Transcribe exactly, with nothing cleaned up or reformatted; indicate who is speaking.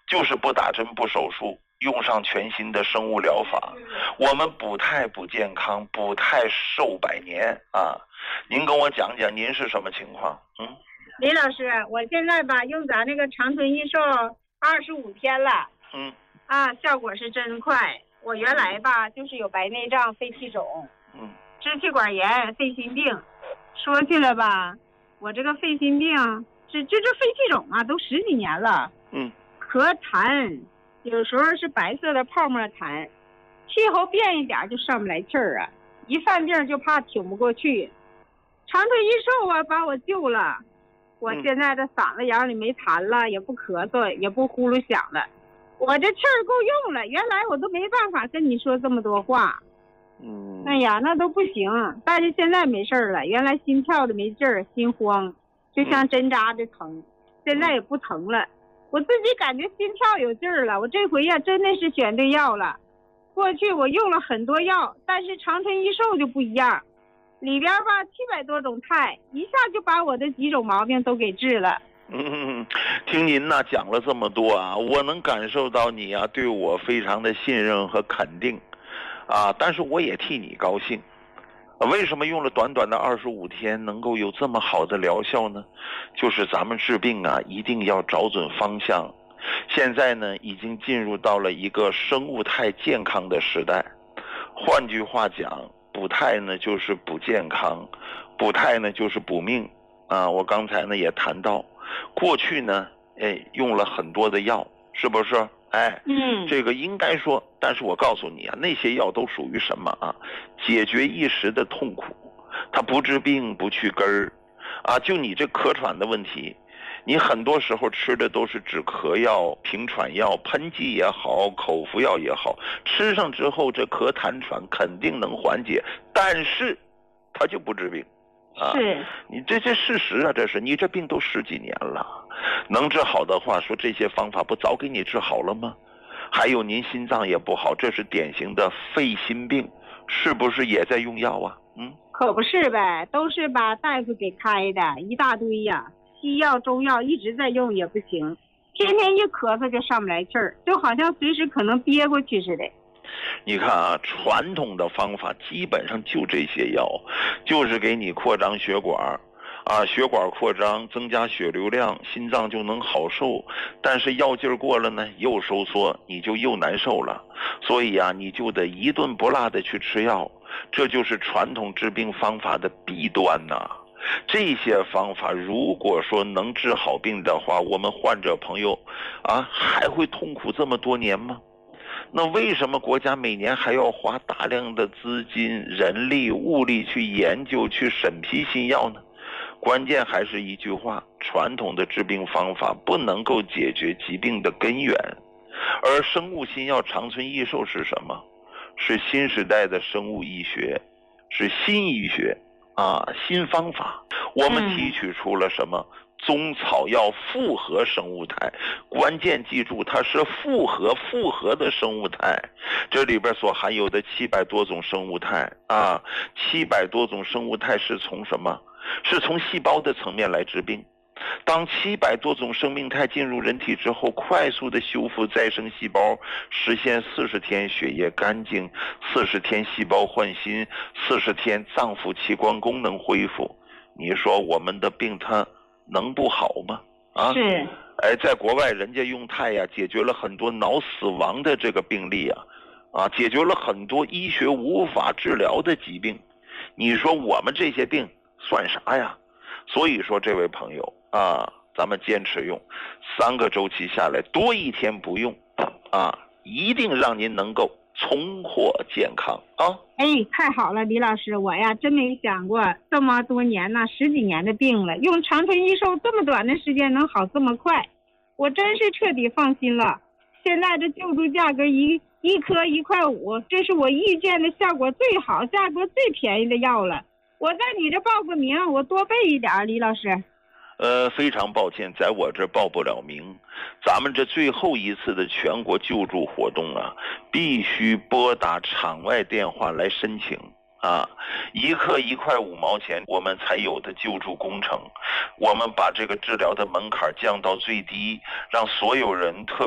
Speaker 1: 就是不打针不手术，用上全新的生物疗法，我们补胎补健康，补胎寿百年啊！您跟我讲讲您是什么情况？嗯，
Speaker 2: 李老师，我现在吧用咱那个长春益寿二十五天了，
Speaker 1: 嗯，
Speaker 2: 啊，效果是真快。我原来吧就是有白内障、肺气肿，
Speaker 1: 嗯，
Speaker 2: 支气管炎、肺心病。说起来吧，我这个肺心病，这这这肺气肿啊，都十几年了。
Speaker 1: 嗯，
Speaker 2: 咳痰，有时候是白色的泡沫痰，气候变一点就上不来气儿啊，一犯病就怕挺不过去。长春益寿啊，把我救了。我现在这嗓子眼里没痰了，也不咳嗽，也不呼噜响了。我这气儿够用了，原来我都没办法跟你说这么多话。
Speaker 1: 嗯，
Speaker 2: 哎呀，那都不行。但是现在没事了，原来心跳的没劲儿，心慌，就像针扎的疼，现在也不疼了。我自己感觉心跳有劲儿了。我这回呀，真的是选对药了。过去我用了很多药，但是长春益寿就不一样，里边吧七百多种肽，一下就把我的几种毛病都给治了。
Speaker 1: 嗯，听您呢讲了这么多啊，我能感受到你啊对我非常的信任和肯定，啊，但是我也替你高兴。为什么用了短短的二十五天能够有这么好的疗效呢？就是咱们治病啊，一定要找准方向。现在呢，已经进入到了一个生物态健康的时代。换句话讲，补胎呢就是补健康，补胎呢就是补命啊。我刚才呢也谈到，过去呢，哎，用了很多的药，是不是？哎，
Speaker 2: 嗯，
Speaker 1: 这个应该说，但是我告诉你啊，那些药都属于什么啊？解决一时的痛苦，它不治病不去根儿，啊，就你这咳喘的问题，你很多时候吃的都是止咳药、平喘药、喷剂也好，口服药也好，吃上之后这咳痰喘肯定能缓解，但是它就不治病。啊，
Speaker 2: 是
Speaker 1: 你这这事实啊，这是你这病都十几年了，能治好的话，说这些方法不早给你治好了吗？还有您心脏也不好，这是典型的肺心病，是不是也在用药啊？嗯，
Speaker 2: 可不是呗，都是把大夫给开的一大堆呀，西药中药一直在用也不行，天天一咳嗽就上不来气儿，就好像随时可能憋过去似的。
Speaker 1: 你看啊，传统的方法基本上就这些药，就是给你扩张血管，啊，血管扩张，增加血流量，心脏就能好受。但是药劲儿过了呢，又收缩，你就又难受了。所以啊，你就得一顿不落的去吃药，这就是传统治病方法的弊端呐、啊。这些方法如果说能治好病的话，我们患者朋友啊，还会痛苦这么多年吗？那为什么国家每年还要花大量的资金、人力、物力去研究、去审批新药呢？关键还是一句话，传统的治病方法不能够解决疾病的根源，而生物新药长春益寿是什么？是新时代的生物医学，是新医学啊，新方法。我们提取出了什么？中草药复合生物肽，关键记住，它是复合复合的生物肽，这里边所含有的七百多种生物肽啊，七百多种生物肽是从什么？是从细胞的层面来治病。当七百多种生命肽进入人体之后，快速的修复再生细胞，实现四十天血液干净，四十天细胞换新，四十天脏腑器官功能恢复。你说我们的病它能不好吗？啊，
Speaker 2: 是，
Speaker 1: 哎，在国外人家用肽呀、啊，解决了很多脑死亡的这个病例啊，啊，解决了很多医学无法治疗的疾病。你说我们这些病算啥呀？所以说，这位朋友啊，咱们坚持用三个周期下来，多一天不用啊，一定让您能够重获健康啊！
Speaker 2: 哎，太好了，李老师，我呀真没想过这么多年呢，十几年的病了，用长春益寿这么短的时间能好这么快，我真是彻底放心了。现在这救助价格一一颗一块五，这是我遇见的效果最好、价格最便宜的药了。我在你这报个名，我多备一点，李老师。
Speaker 1: 呃，非常抱歉，在我这报不了名。咱们这最后一次的全国救助活动啊，必须拨打场外电话来申请啊，一克一块五毛钱，我们才有的救助工程。我们把这个治疗的门槛降到最低，让所有人特